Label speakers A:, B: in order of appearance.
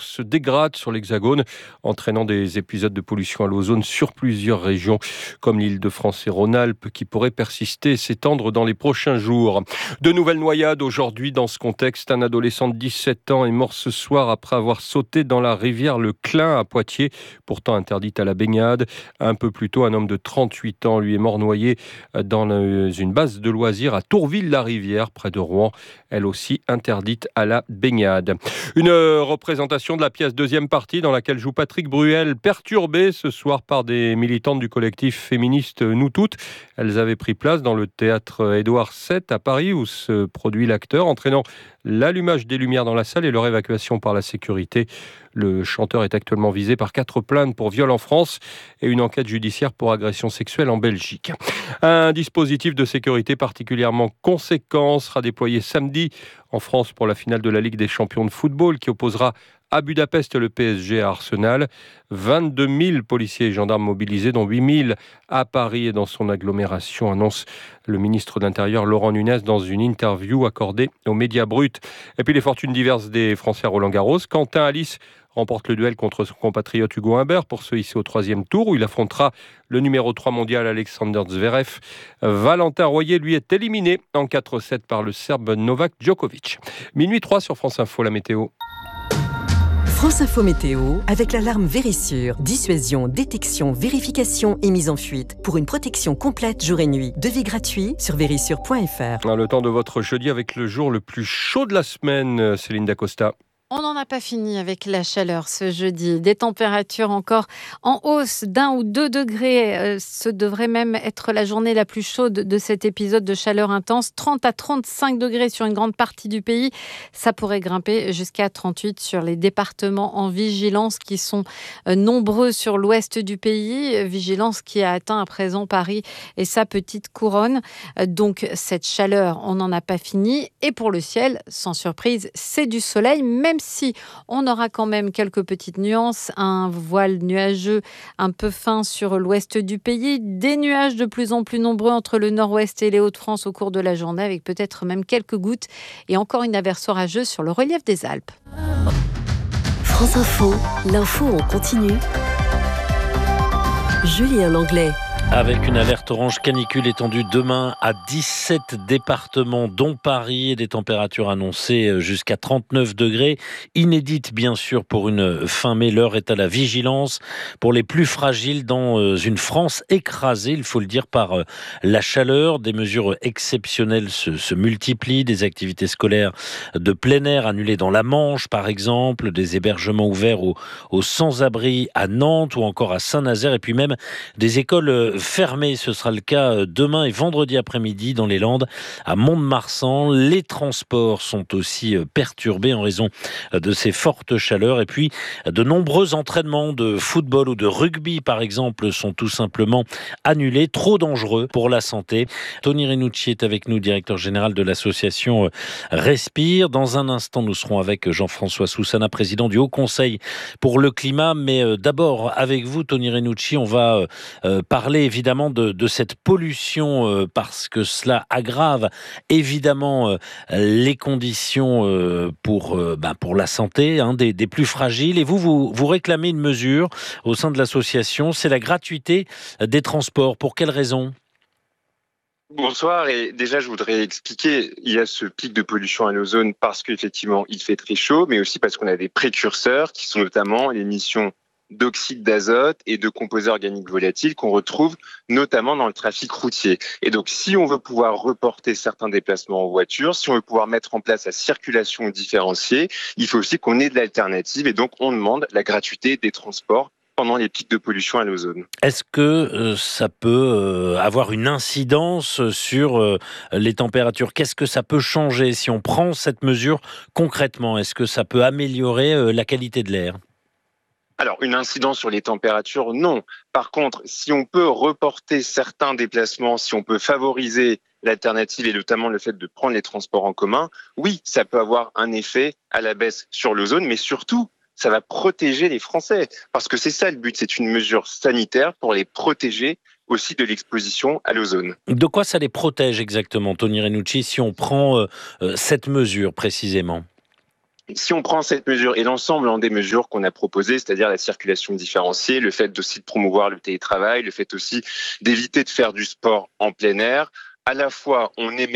A: se dégrade sur l'Hexagone, entraînant des épisodes de pollution à l'ozone sur plusieurs régions, comme l'Île-de-France et Rhône-Alpes, qui pourraient persister et s'étendre dans les prochains jours. De nouvelles noyades aujourd'hui dans ce contexte. Un adolescent de 17 ans est mort ce soir après avoir sauté dans la rivière Le Clin à Poitiers, pourtant interdite à la baignade. Un peu plus tôt, un homme de 38 ans lui est mort noyé dans une base de loisirs à Tourville-la-Rivière, près de Rouen, elle aussi interdite à la baignade. Une représentation de la pièce deuxième partie dans laquelle joue Patrick Bruel, perturbée ce soir par des militantes du collectif féministe Nous Toutes. Elles avaient pris place dans le théâtre Édouard VII à Paris où se produit l'acteur, entraînant l'allumage des lumières dans la salle et leur évacuation par la sécurité. Le chanteur est actuellement visé par 4 plaintes pour viol en France et une enquête judiciaire pour agression sexuelle en Belgique. Un dispositif de sécurité particulièrement conséquent sera déployé samedi en France pour la finale de la Ligue des champions de football qui opposera à Budapest le PSG à Arsenal. 22 000 policiers et gendarmes mobilisés, dont 8 000 à Paris et dans son agglomération, annonce le ministre de l'Intérieur Laurent Nunez dans une interview accordée aux médias bruts. Et puis les fortunes diverses des Français à Roland-Garros. Quentin Alice remporte le duel contre son compatriote Hugo Humbert pour se hisser au 3e tour où il affrontera le numéro 3 mondial Alexander Zverev. Valentin Royer, lui, est éliminé en 4-7 par le Serbe Novak Djokovic. Minuit 3 sur France Info, la météo.
B: France Info Météo, avec l'alarme Vérissure. Dissuasion, détection, vérification et mise en fuite. Pour une protection complète jour et nuit. Devis gratuit sur vérissure.fr.
A: Le temps de votre jeudi avec le jour le plus chaud de la semaine, Céline Dacosta.
C: On n'en a pas fini avec la chaleur ce jeudi. Des températures encore en hausse d'1 ou 2 degrés. Ce devrait même être la journée la plus chaude de cet épisode de chaleur intense. 30 à 35 degrés sur une grande partie du pays. Ça pourrait grimper jusqu'à 38 sur les départements en vigilance qui sont nombreux sur l'ouest du pays. Vigilance qui a atteint à présent Paris et sa petite couronne. Donc cette chaleur, on n'en a pas fini. Et pour le ciel, sans surprise, c'est du soleil, même si on aura quand même quelques petites nuances, un voile nuageux un peu fin sur l'ouest du pays, des nuages de plus en plus nombreux entre le nord-ouest et les Hauts-de-France au cours de la journée, avec peut-être même quelques gouttes et encore une averse orageuse sur le relief des Alpes.
B: France Info, l'info en continu. Julien Langlais.
D: Avec une alerte orange canicule étendue demain à 17 départements, dont Paris, et des températures annoncées jusqu'à 39 degrés. Inédite, bien sûr, pour une fin mai. L'heure est à la vigilance pour les plus fragiles dans une France écrasée, il faut le dire, par la chaleur. Des mesures exceptionnelles se multiplient. Des activités scolaires de plein air annulées dans la Manche, par exemple. Des hébergements ouverts aux sans-abri à Nantes ou encore à Saint-Nazaire. Et puis même des écoles fermé. Ce sera le cas demain et vendredi après-midi dans les Landes, à Mont-de-Marsan. Les transports sont aussi perturbés en raison de ces fortes chaleurs. Et puis, de nombreux entraînements de football ou de rugby, par exemple, sont tout simplement annulés. Trop dangereux pour la santé. Tony Renucci est avec nous, directeur général de l'association Respire. Dans un instant, nous serons avec Jean-François Soussana, président du Haut Conseil pour le climat. Mais d'abord, avec vous, Tony Renucci, on va parler évidemment de cette pollution parce que cela aggrave évidemment les conditions pour la santé des plus fragiles. Et vous réclamez une mesure au sein de l'association, c'est la gratuité des transports. Pour quelles raisons ?
E: Bonsoir, et déjà je voudrais expliquer, il y a ce pic de pollution à l'ozone parce qu'effectivement il fait très chaud, mais aussi parce qu'on a des précurseurs qui sont notamment l'émission d'oxyde d'azote et de composés organiques volatiles qu'on retrouve notamment dans le trafic routier. Et donc, si on veut pouvoir reporter certains déplacements en voiture, si on veut pouvoir mettre en place la circulation différenciée, il faut aussi qu'on ait de l'alternative. Et donc, on demande la gratuité des transports pendant les pics de pollution à l'ozone.
D: Est-ce que ça peut avoir une incidence sur les températures ? Qu'est-ce que ça peut changer si on prend cette mesure concrètement ? Est-ce que ça peut améliorer la qualité de l'air ?
E: Alors, une incidence sur les températures, non. Par contre, si on peut reporter certains déplacements, si on peut favoriser l'alternative et notamment le fait de prendre les transports en commun, oui, ça peut avoir un effet à la baisse sur l'ozone, mais surtout, ça va protéger les Français. Parce que c'est ça le but, c'est une mesure sanitaire pour les protéger aussi de l'exposition à l'ozone.
D: De quoi ça les protège exactement, Tony Renucci, si on prend cette mesure précisément ?
E: Si on prend cette mesure et l'ensemble des mesures qu'on a proposées, c'est-à-dire la circulation différenciée, le fait aussi de promouvoir le télétravail, le fait aussi d'éviter de faire du sport en plein air, à la fois on émet